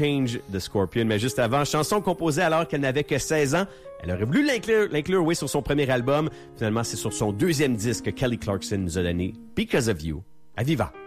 Change de Scorpion. Mais juste avant, chanson composée alors qu'elle n'avait que 16 ans. Elle aurait voulu l'inclure, oui, sur son premier album. Finalement, c'est sur son deuxième disque que Kelly Clarkson nous a donné, Because of You. À Viva!